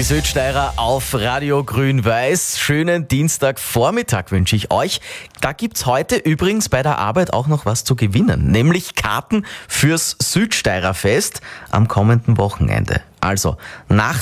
Südsteirer auf Radio Grün-Weiß. Schönen Dienstagvormittag wünsche ich euch. Da gibt's heute übrigens bei der Arbeit auch noch was zu gewinnen, nämlich Karten fürs Südsteirer Fest am kommenden Wochenende. Also nach